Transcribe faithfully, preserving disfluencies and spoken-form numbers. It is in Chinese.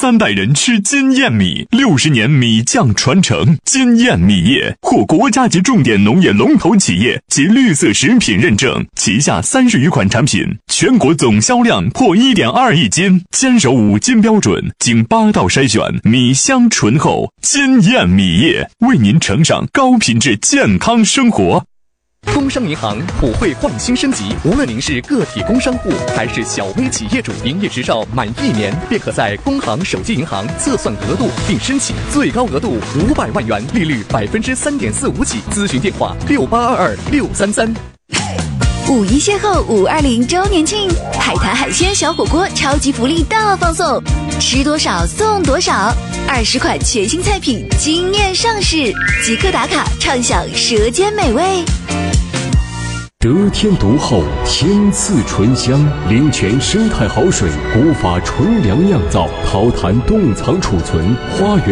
三代人吃金燕米，六十年米酱传承。金燕米业获国家级重点农业龙头企业及绿色食品认证，旗下三十余款产品，全国总销量破 一点二亿斤，坚守五金标准，经八道筛选，米香醇厚。金燕米业为您呈上高品质健康生活。 工商银行普惠换新升级，无论您是个体工商户还是小微企业主，营业执照满一年便可在工行手机银行测算额度并申请，最高额度五百万元，利率百分之三点四五起。咨询电话六八二二六三三。 五一邂逅五二零周年庆，海滩海鲜小火锅超级福利大放送，吃多少送多少，二十款全新菜品惊艳上市，即刻打卡畅享舌尖美味。 得天独厚，天赐醇香，灵泉生态好水，古法纯粮酿造，陶坛冻藏储存，花园